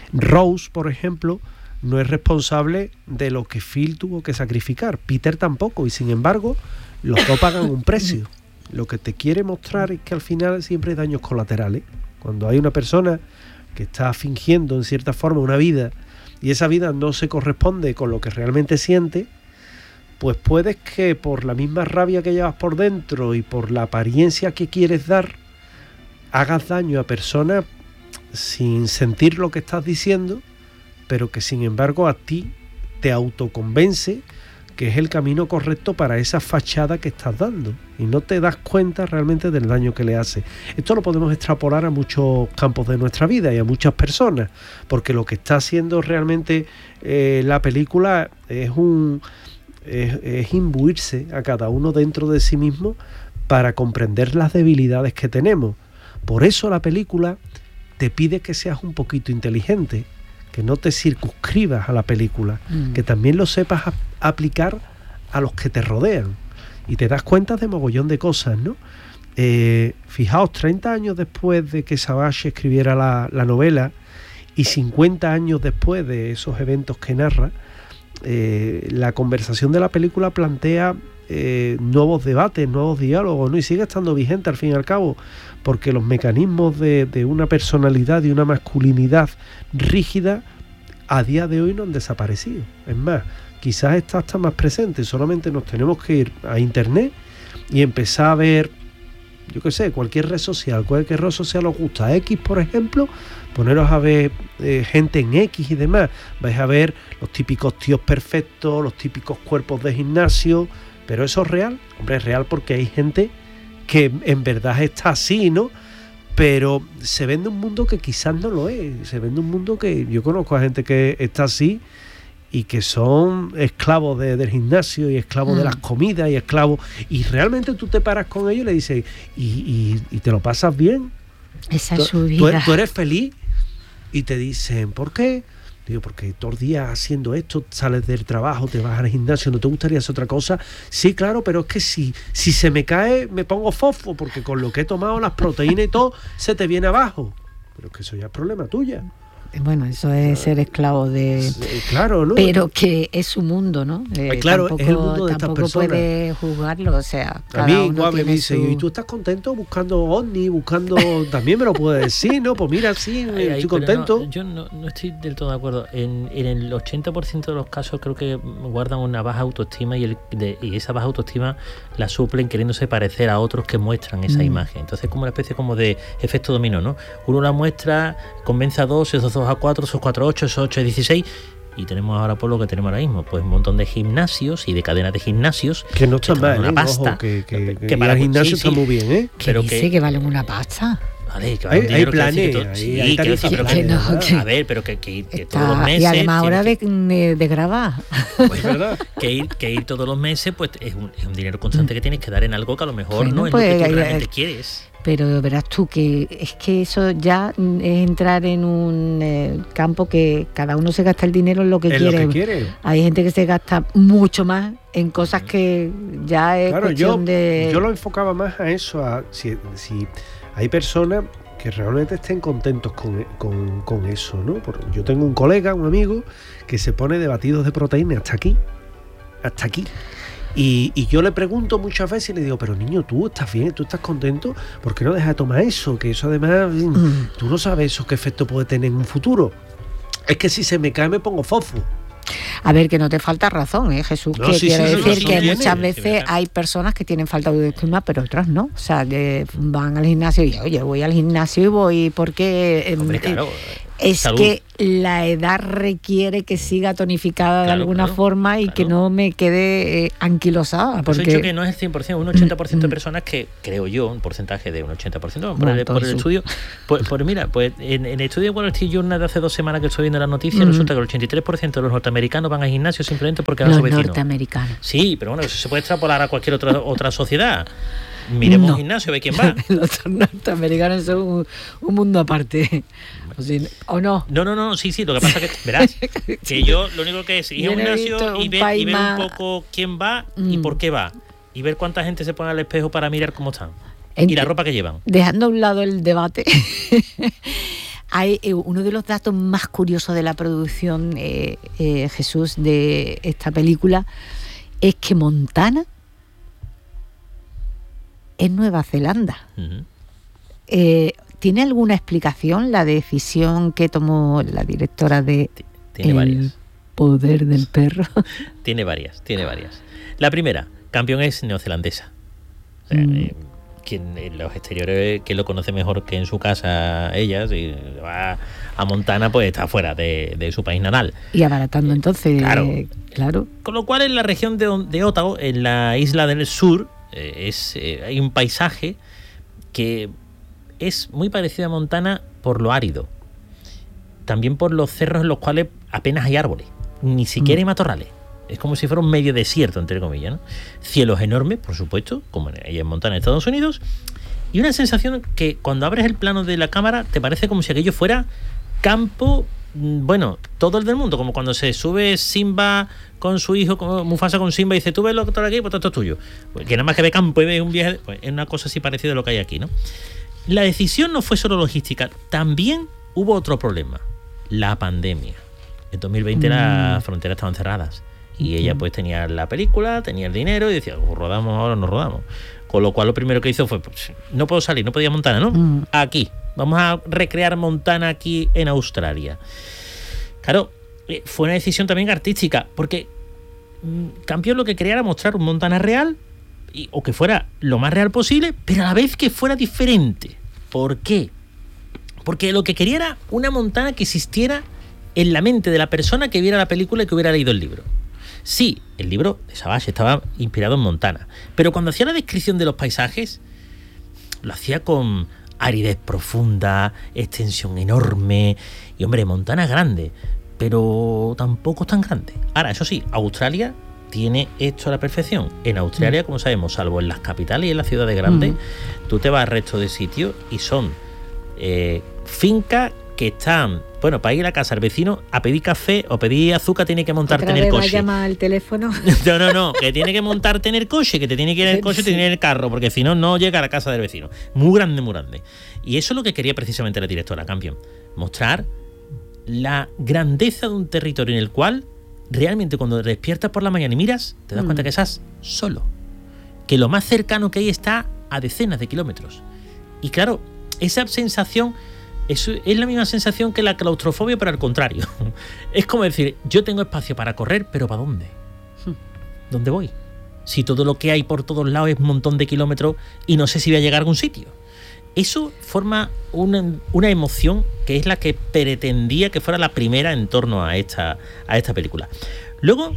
Rose, por ejemplo, no es responsable de lo que Phil tuvo que sacrificar, Peter tampoco, y sin embargo los dos pagan un precio. Lo que te quiere mostrar es que al final siempre hay daños colaterales. Cuando hay una persona que está fingiendo en cierta forma una vida y esa vida no se corresponde con lo que realmente siente, pues puedes que por la misma rabia que llevas por dentro y por la apariencia que quieres dar, hagas daño a personas sin sentir lo que estás diciendo, pero que sin embargo a ti te autoconvence que es el camino correcto para esa fachada que estás dando, y no te das cuenta realmente del daño que le hace. Esto lo podemos extrapolar a muchos campos de nuestra vida y a muchas personas, porque lo que está haciendo realmente eh, la película es un es, es imbuirse a cada uno dentro de sí mismo para comprender las debilidades que tenemos. Por eso la película te pide que seas un poquito inteligente, que no te circunscribas a la película, mm. que también lo sepas a, aplicar a los que te rodean, y te das cuenta de mogollón de cosas, ¿no? Eh, fijaos, treinta años después de que Savage escribiera la, la novela y cincuenta años después de esos eventos que narra, eh, la conversación de la película plantea eh, nuevos debates, nuevos diálogos, ¿no? Y sigue estando vigente al fin y al cabo, porque los mecanismos de, de una personalidad y una masculinidad rígida a día de hoy no han desaparecido. Es más, quizás está hasta más presente. Solamente nos tenemos que ir a internet y empezar a ver, yo qué sé, cualquier red social, cualquier red social os gusta, X por ejemplo, poneros a ver eh, gente en X y demás, vais a ver los típicos tíos perfectos, los típicos cuerpos de gimnasio, pero eso es real, hombre, es real porque hay gente que en verdad está así, ¿no? Pero se vende un mundo que quizás no lo es, se vende un mundo que yo conozco a gente que está así y que son esclavos de, del gimnasio y esclavos mm. de las comidas y esclavos, y realmente tú te paras con ellos y le dices, ¿y, y, y te lo pasas bien? Esa es ¿Tú, su vida. ¿Tú, tú eres feliz? Y te dicen, ¿por qué? Digo, porque todos los días haciendo esto, sales del trabajo, te vas al gimnasio, ¿no te gustaría hacer otra cosa? Sí, claro, pero es que si, si se me cae, me pongo fofo, porque con lo que he tomado, las proteínas y todo, se te viene abajo. Pero es que eso ya es problema tuya. Bueno, eso es ser esclavo de... Claro, ¿no? Pero que es su mundo, ¿no? Eh, claro, tampoco, es el mundo de estas tampoco personas. Puede juzgarlo, o sea, a cada mí uno igual me tiene dice, su... ¿y tú estás contento buscando ovni, buscando...? También me lo puedes decir, ¿no? Pues mira, sí, Ay, ay, estoy contento. No, yo no, no estoy del todo de acuerdo. En, en el ochenta por ciento de los casos creo que guardan una baja autoestima y, el, de, y esa baja autoestima la suplen queriéndose parecer a otros que muestran esa mm. imagen. Entonces como una especie como de efecto dominó, ¿no? Uno la muestra, convence a dos, esos dos a cuatro, esos cuatro a ocho, esos ocho a dieciséis, y tenemos ahora por lo que tenemos ahora mismo, pues un montón de gimnasios y de cadenas de gimnasios que no están mal, una ¿eh? pasta. Ojo, que, que, que, que para el gimnasio sí, está sí, muy bien, ¿eh? ¿Qué pero dice que, que valen una pasta? Vale, que hay, un hay planes, planes, que, sí, hay tarifas, sí, pero que no, que- a ver, pero que, que, que Está- todos los meses y además ahora de, tiene de, de grabar. Es verdad. que, que ir que ir todos los meses, pues es un, es un dinero constante que tienes que dar en algo que a lo mejor Bueno, no es pues, lo que tú hay- realmente hay- quieres. Pero verás tú que es que eso ya es entrar en un eh, campo que cada uno se gasta el dinero en lo que Es quiere. lo que quiere. Hay gente que se gasta mucho más en cosas que ya es Claro, cuestión yo, de... yo lo enfocaba más a eso, a si, si hay personas que realmente estén contentos con, con, con eso, ¿no? Porque yo tengo un colega, un amigo, que se pone de batidos de proteína hasta aquí, hasta aquí. Y, y yo le pregunto muchas veces y le digo, pero niño, tú estás bien, tú estás contento, ¿por qué no dejas de tomar eso? Que eso además, Mm. tú no sabes eso qué efecto puede tener en un futuro. Es que si se me cae me pongo fofo. A ver, que no te falta razón, ¿eh, Jesús? No, que sí, quiere sí, sí, decir razón que tiene. muchas Sí, veces verdad. hay personas que tienen falta de autoestima, pero otras no. O sea, que van al gimnasio y, oye, voy al gimnasio y voy porque... eh, Hombre, eh, claro. es salud. que la edad requiere que siga tonificada de Claro, alguna claro, forma y claro. que no me quede eh, anquilosada. Por eso he Porque dicho que no es el cien por ciento, un ochenta por ciento de Mm. personas que, creo yo, un porcentaje de un ochenta por ciento, por, Bueno, el, por el entonces- estudio. Pues, pues mira, pues en, en el estudio de Wall Street Journal de hace dos semanas que estoy viendo las noticias, Mm. resulta que el ochenta y tres por ciento de los norteamericanos van al gimnasio simplemente porque eran los su vecino. norteamericanos. Sí, pero bueno, eso se puede extrapolar a cualquier otra otra sociedad. Miremos No. un gimnasio, ve quién va. Los norteamericanos son un, un mundo aparte. O, si- ¿o no? No, no, no, sí, sí, lo que pasa es que, verás, que yo lo único que es ir a Yo un no he gimnasio visto y un ver, país y ver un más- poco quién va y Mm. por qué va. Y ver cuánta gente se pone al espejo para mirar cómo están. En- Y la ropa que llevan. Dejando a un lado el debate, hay eh, uno de los datos más curiosos de la producción, eh, eh, Jesús, de esta película, es que Montana es Nueva Zelanda. Ujú. Eh, ¿Tiene alguna explicación la decisión que tomó la directora de Tiene El varias. Poder del Perro? Tiene varias, tiene varias. La primera, campeón es neozelandesa. O sea, Mm. eh, quien en los exteriores, que lo conoce mejor que en su casa ella, si va a Montana, pues está fuera de, de su país natal. Y abaratando entonces, Claro. eh, claro. Con lo cual en la región de, de Otago, en la isla del sur, eh, es, eh, hay un paisaje que es muy parecido a Montana por lo árido. También por los cerros en los cuales apenas hay árboles. Ni siquiera hay matorrales. Es como si fuera un medio desierto, entre comillas, ¿no? Cielos enormes, por supuesto, como en, en Montana, Estados Unidos. Y una sensación que cuando abres el plano de la cámara te parece como si aquello fuera campo, mm, bueno, todo el del mundo. Como cuando se sube Simba con su hijo, como Mufasa con Simba, y dice, tú ves lo que está aquí, pues todo esto es tuyo. Pues que nada más que ve campo y ve un viaje, pues es una cosa así parecida a lo que hay aquí, ¿no? La decisión no fue solo logística, también hubo otro problema, la pandemia. En dos mil veinte mm. las fronteras estaban cerradas y ella pues tenía la película, tenía el dinero y decía, o rodamos ahora o no rodamos. Con lo cual lo primero que hizo fue, pues, no puedo salir, no podía Montana, ¿no? Mm. Aquí, vamos a recrear Montana aquí en Australia. Claro, eh, fue una decisión también artística, porque mm, Campion lo que quería era mostrar un Montana real, y, o que fuera lo más real posible, pero a la vez que fuera diferente. ¿Por qué? Porque lo que quería era una Montana que existiera en la mente de la persona que viera la película y que hubiera leído el libro. Sí, el libro de Savage estaba inspirado en Montana, pero cuando hacía la descripción de los paisajes, lo hacía con aridez profunda, extensión enorme, y hombre, Montana es grande, pero tampoco es tan grande. Ahora, eso sí, Australia tiene esto a la perfección. En Australia, como sabemos, salvo en las capitales y en las ciudades grandes, mm. tú te vas al resto de sitios y son eh, fincas que están, bueno, para ir a la casa al vecino a pedir café o pedir azúcar tiene que montarte en el coche. ¿Otra vez va a llamar al teléfono? No, no, no, que tiene que montarte en el coche, que te tiene que ir en el coche, sí. te tiene que ir en el carro, porque si no, no llega a la casa del vecino. Muy grande, muy grande. Y eso es lo que quería precisamente la directora Campion, mostrar la grandeza de un territorio en el cual realmente cuando despiertas por la mañana y miras, te das mm. cuenta que estás solo, que lo más cercano que hay está a decenas de kilómetros. Y claro, esa sensación es, es la misma sensación que la claustrofobia, pero al contrario. Es como decir, yo tengo espacio para correr, pero ¿para dónde? ¿Dónde voy? Si todo lo que hay por todos lados es un montón de kilómetros y no sé si voy a llegar a algún sitio. Eso forma una, una emoción que es la que pretendía que fuera la primera en torno a esta, a esta película. Luego,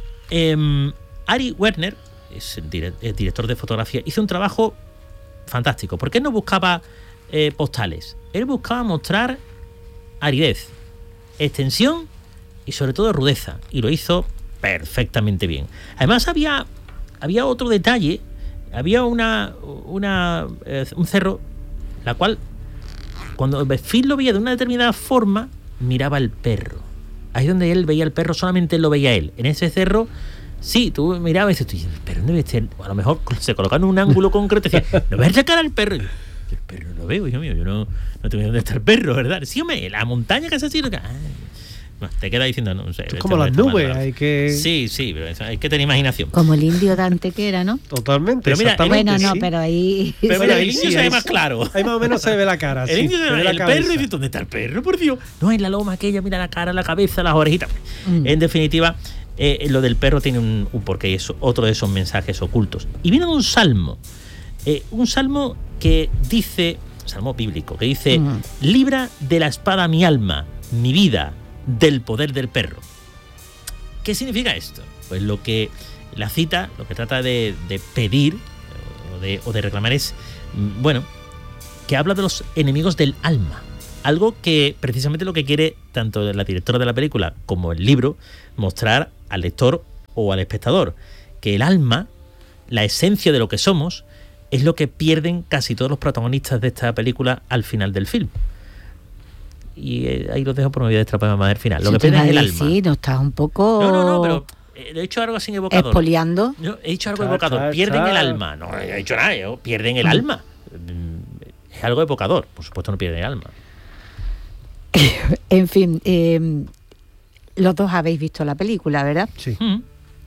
eh, Ari Werner, es el, dire, el director de fotografía, hizo un trabajo fantástico. ¿Por qué no buscaba eh, postales? Él buscaba mostrar aridez, extensión y sobre todo rudeza. Y lo hizo perfectamente bien. Además había, había otro detalle. Había una, una eh, un cerro la cual, cuando Phil lo veía de una determinada forma, miraba al perro. Ahí donde él veía al perro, solamente él lo veía él. En ese cerro, sí, tú mirabas y dices, el perro debe estar, a lo mejor se colocaba en un ángulo concreto y decía, no ves la cara al perro. Y yo, el perro no lo veo, hijo mío, yo no, no tengo dónde está el perro, ¿verdad? Sí, hombre, la montaña que es así, ah, no, te queda diciendo, no, no sé. Es como las nubes, hay que... Sí, sí, pero hay que tener imaginación. Como el indio Dante que era, ¿no? Totalmente, pero mira, bueno, no, sí. pero ahí... Pero mira, el indio sí, se ve más claro. Ahí más o menos se ve la cara. El sí, indio se ve la el perro y dice, ¿dónde está el perro, por Dios? No, en la loma aquella, mira la cara, la cabeza, las orejitas. Mm. En definitiva, eh, lo del perro tiene un, un porqué, es otro de esos mensajes ocultos. Y viene un salmo, eh, un salmo que dice, salmo bíblico, que dice, mm. libra de la espada mi alma, mi vida, del poder del perro. ¿Qué significa esto? Pues lo que la cita, lo que trata de, de pedir o de, o de reclamar es, bueno, que habla de los enemigos del alma. Algo que precisamente lo que quiere tanto la directora de la película como el libro mostrar al lector o al espectador, que el alma, la esencia de lo que somos, es lo que pierden casi todos los protagonistas de esta película al final del film. Y eh, ahí los dejo por no voy a destrapar más del final. Lo sí, que pierde es el alma. Sí, no estás un poco... No, no, no, pero eh, he dicho algo así evocador. ¿Expoliando? No, he dicho algo Cha, evocador. cha, Pierden cha. el alma. No he dicho nada, yo. Pierden el alma. Es algo evocador. Por supuesto no pierden el alma. En fin, eh, los dos habéis visto la película, ¿verdad? Sí. Mm.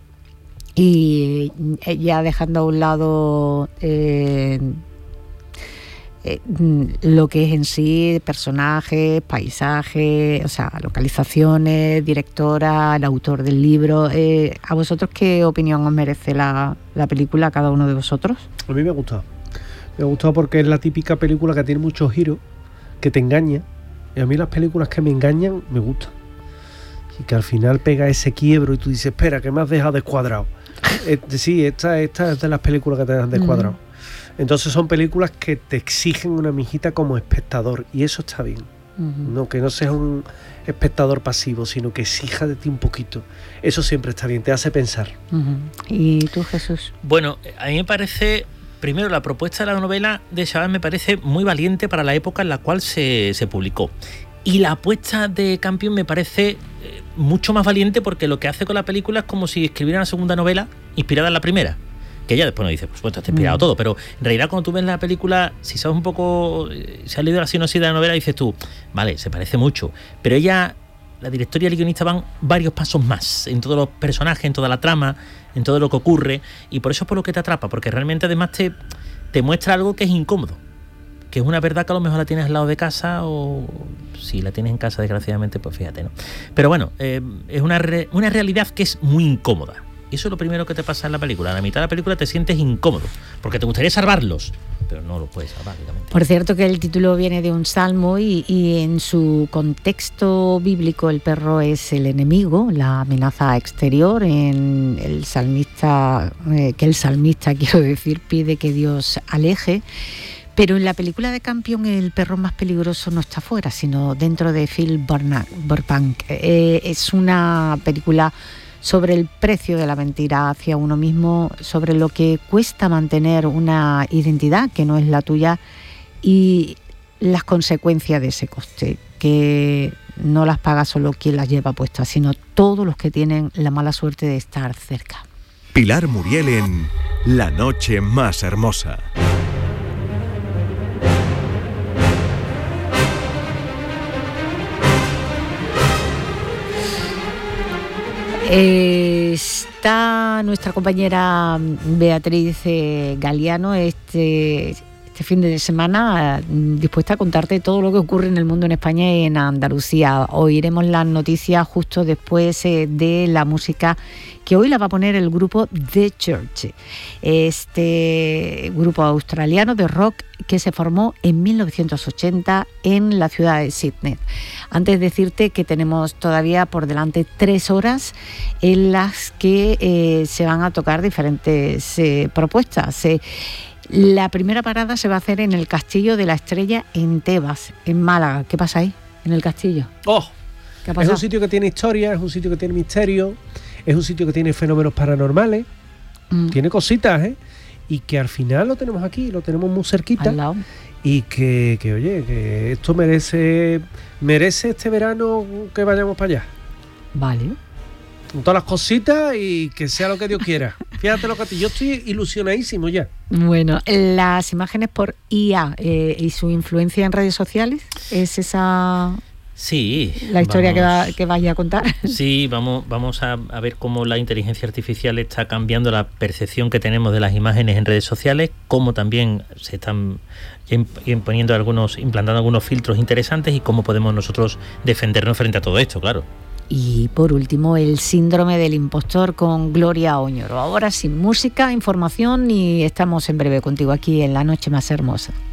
Y eh, ya dejando a un lado... Eh, Eh, lo que es en sí personajes, paisajes, o sea, localizaciones, directora, el autor del libro. Eh, ¿A vosotros qué opinión os merece la, la película, a cada uno de vosotros? A mí me ha gustado. Me ha gustado porque es la típica película que tiene muchos giros, que te engaña. Y a mí las películas que me engañan me gustan. Y que al final pega ese quiebro y tú dices, espera, que me has dejado descuadrado. eh, sí, esta, esta es de las películas que te dejan descuadrado. Mm. Entonces son películas que te exigen una mijita como espectador y eso está bien. Uh-huh. No, que no seas un espectador pasivo, sino que exija de ti un poquito. Eso siempre está bien, te hace pensar. Uh-huh. ¿Y tú, Jesús? Bueno, a mí me parece, primero, la propuesta de la novela de Savage me parece muy valiente para la época en la cual se, se publicó. Y la apuesta de Campion me parece eh, mucho más valiente porque lo que hace con la película es como si escribiera una segunda novela inspirada en la primera. Que ella después nos dice, por supuesto, está inspirado mm. todo, pero en realidad cuando tú ves la película, si sabes un poco, si has leído la sinopsis de la novela, dices tú, vale, se parece mucho, pero ella, la directora y el guionista van varios pasos más, en todos los personajes, en toda la trama, en todo lo que ocurre, y por eso es por lo que te atrapa, porque realmente además te, te muestra algo que es incómodo. que es una verdad que a lo mejor la tienes al lado de casa, o si la tienes en casa, desgraciadamente, pues fíjate, ¿no? Pero bueno, eh, es una, re, una realidad que es muy incómoda. Eso es lo primero que te pasa en la película. A la mitad de la película te sientes incómodo, porque te gustaría salvarlos, pero no los puedes salvar, obviamente. Por cierto, que el título viene de un salmo y, y en su contexto bíblico el perro es el enemigo, la amenaza exterior. En el salmista, eh, que el salmista, quiero decir, pide que Dios aleje. Pero en la película de Campion el perro más peligroso no está fuera, sino dentro de Phil Burbank. Eh, es una película sobre el precio de la mentira hacia uno mismo, sobre lo que cuesta mantener una identidad que no es la tuya y las consecuencias de ese coste, que no las paga solo quien las lleva puestas, sino todos los que tienen la mala suerte de estar cerca. Pilar Muriel en La noche más hermosa. Eh, está nuestra compañera Beatriz eh, Galiano este, este fin de semana eh, dispuesta a contarte todo lo que ocurre en el mundo, en España y en Andalucía. Oiremos las noticias justo después eh, de la música que hoy la va a poner el grupo The Church, este grupo australiano de rock que se formó en mil novecientos ochenta en la ciudad de Sydney. Antes de decirte que tenemos todavía por delante tres horas en las que eh, se van a tocar diferentes eh, propuestas. Eh, la primera parada se va a hacer en el Castillo de la Estrella en Tebas, en Málaga. ¿Qué pasa ahí, en el castillo? ¡Oh! ¿Qué ha Es pasado? un sitio que tiene historia, es un sitio que tiene misterio, es un sitio que tiene fenómenos paranormales, mm. tiene cositas, ¿eh? Y que al final lo tenemos aquí, lo tenemos muy cerquita. Al lado. Y que, que, oye, que esto merece merece este verano que vayamos para allá. Vale. Con todas las cositas y que sea lo que Dios quiera. Fíjate lo que te, yo estoy ilusionadísimo ya. Bueno, las imágenes por I A eh, y su influencia en redes sociales, ¿es esa Sí. la historia que, vamos, va, que vaya a contar? Sí, vamos, vamos a, a ver cómo la inteligencia artificial está cambiando la percepción que tenemos de las imágenes en redes sociales, cómo también se están imponiendo algunos, implantando algunos filtros interesantes y cómo podemos nosotros defendernos frente a todo esto, claro. Y por último, el síndrome del impostor con Gloria Oñoro. Ahora sin música, información y estamos en breve contigo aquí en La Noche Más Hermosa.